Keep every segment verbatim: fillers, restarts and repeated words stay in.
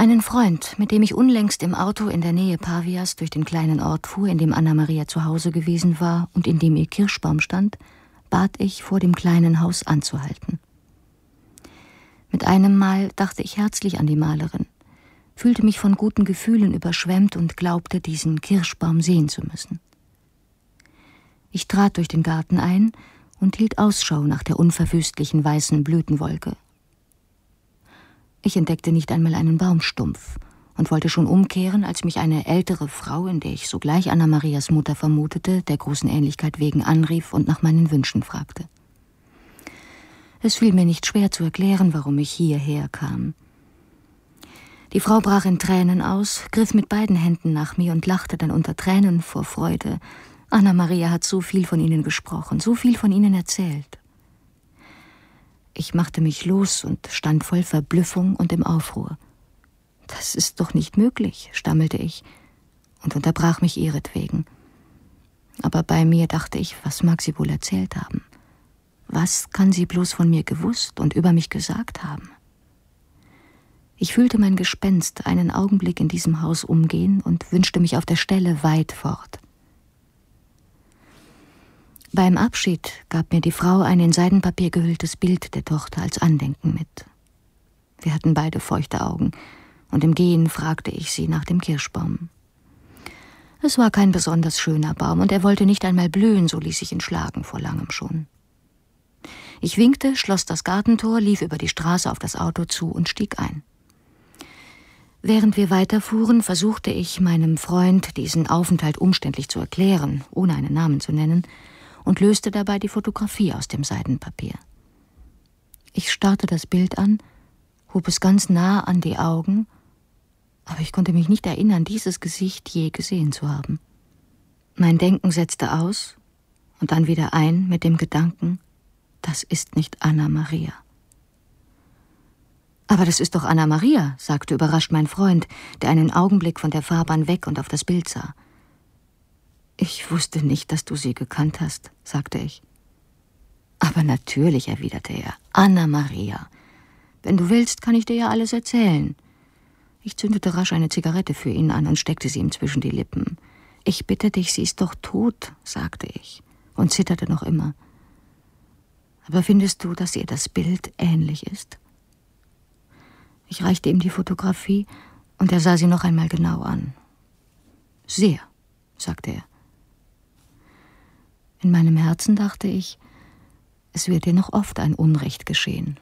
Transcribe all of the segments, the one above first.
Einen Freund, mit dem ich unlängst im Auto in der Nähe Pavias durch den kleinen Ort fuhr, in dem Anna-Maria zu Hause gewesen war und in dem ihr Kirschbaum stand, bat ich, vor dem kleinen Haus anzuhalten. Mit einem Mal dachte ich herzlich an die Malerin, fühlte mich von guten Gefühlen überschwemmt und glaubte, diesen Kirschbaum sehen zu müssen. Ich trat durch den Garten ein und hielt Ausschau nach der unverwüstlichen weißen Blütenwolke. Ich entdeckte nicht einmal einen Baumstumpf und wollte schon umkehren, als mich eine ältere Frau, in der ich sogleich Anna-Marias Mutter vermutete, der großen Ähnlichkeit wegen anrief und nach meinen Wünschen fragte. Es fiel mir nicht schwer zu erklären, warum ich hierher kam. Die Frau brach in Tränen aus, griff mit beiden Händen nach mir und lachte dann unter Tränen vor Freude. Anna-Maria hat so viel von Ihnen gesprochen, so viel von Ihnen erzählt. Ich machte mich los und stand voll Verblüffung und im Aufruhr. »Das ist doch nicht möglich«, stammelte ich und unterbrach mich ihretwegen. Aber bei mir dachte ich, was mag sie wohl erzählt haben? Was kann sie bloß von mir gewusst und über mich gesagt haben? Ich fühlte mein Gespenst einen Augenblick in diesem Haus umgehen und wünschte mich auf der Stelle weit fort. Beim Abschied gab mir die Frau ein in Seidenpapier gehülltes Bild der Tochter als Andenken mit. Wir hatten beide feuchte Augen, und im Gehen fragte ich sie nach dem Kirschbaum. Es war kein besonders schöner Baum, und er wollte nicht einmal blühen, so ließ ich ihn schlagen vor langem schon. Ich winkte, schloss das Gartentor, lief über die Straße auf das Auto zu und stieg ein. Während wir weiterfuhren, versuchte ich, meinem Freund diesen Aufenthalt umständlich zu erklären, ohne einen Namen zu nennen, und löste dabei die Fotografie aus dem Seidenpapier. Ich starrte das Bild an, hob es ganz nah an die Augen, aber ich konnte mich nicht erinnern, dieses Gesicht je gesehen zu haben. Mein Denken setzte aus und dann wieder ein mit dem Gedanken, das ist nicht Anna-Maria. »Aber das ist doch Anna-Maria«, sagte überrascht mein Freund, der einen Augenblick von der Fahrbahn weg und auf das Bild sah. »Ich wusste nicht, dass du sie gekannt hast«, sagte ich. »Aber natürlich«, erwiderte er, »Anna-Maria. Wenn du willst, kann ich dir ja alles erzählen.« Ich zündete rasch eine Zigarette für ihn an und steckte sie ihm zwischen die Lippen. »Ich bitte dich, sie ist doch tot«, sagte ich und zitterte noch immer. »Aber findest du, dass ihr das Bild ähnlich ist?« Ich reichte ihm die Fotografie und er sah sie noch einmal genau an. »Sehr«, sagte er. In meinem Herzen dachte ich, es wird dir noch oft ein Unrecht geschehen.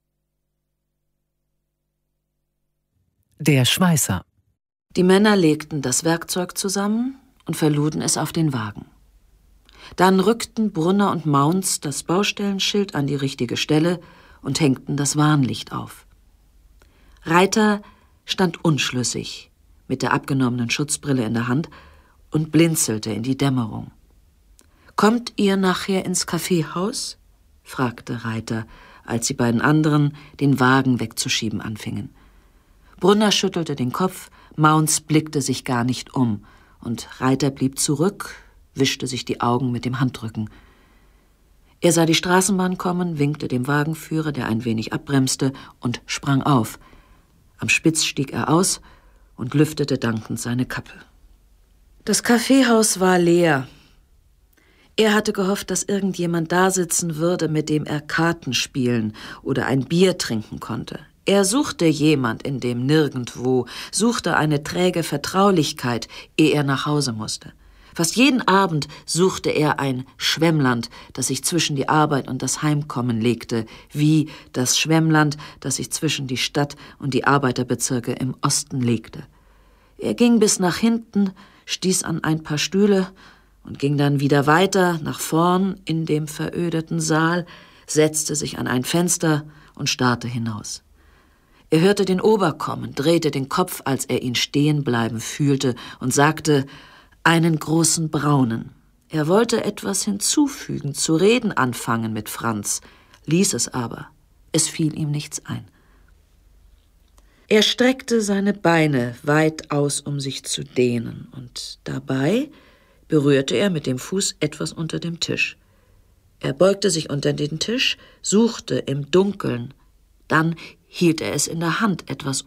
Der Schweißer. Die Männer legten das Werkzeug zusammen und verluden es auf den Wagen. Dann rückten Brunner und Maunz das Baustellenschild an die richtige Stelle und hängten das Warnlicht auf. Reiter stand unschlüssig, mit der abgenommenen Schutzbrille in der Hand und blinzelte in die Dämmerung. »Kommt ihr nachher ins Kaffeehaus?« fragte Reiter, als die beiden anderen den Wagen wegzuschieben anfingen. Brunner schüttelte den Kopf, Maunz blickte sich gar nicht um, und Reiter blieb zurück, wischte sich die Augen mit dem Handrücken. Er sah die Straßenbahn kommen, winkte dem Wagenführer, der ein wenig abbremste, und sprang auf. Am Spitz stieg er aus und lüftete dankend seine Kappe. Das Kaffeehaus war leer. Er hatte gehofft, dass irgendjemand da sitzen würde, mit dem er Karten spielen oder ein Bier trinken konnte. Er suchte jemand in dem Nirgendwo, suchte eine träge Vertraulichkeit, ehe er nach Hause musste. Fast jeden Abend suchte er ein Schwemmland, das sich zwischen die Arbeit und das Heimkommen legte, wie das Schwemmland, das sich zwischen die Stadt und die Arbeiterbezirke im Osten legte. Er ging bis nach hinten, stieß an ein paar Stühle und ging dann wieder weiter nach vorn in dem verödeten Saal, setzte sich an ein Fenster und starrte hinaus. Er hörte den Ober kommen, drehte den Kopf, als er ihn stehen bleiben fühlte, und sagte, einen großen Braunen. Er wollte etwas hinzufügen, zu reden anfangen mit Franz, ließ es aber. Es fiel ihm nichts ein. Er streckte seine Beine weit aus, um sich zu dehnen, und dabei berührte er mit dem Fuß etwas unter dem Tisch. Er beugte sich unter den Tisch, suchte im Dunkeln. Dann hielt er es in der Hand, etwas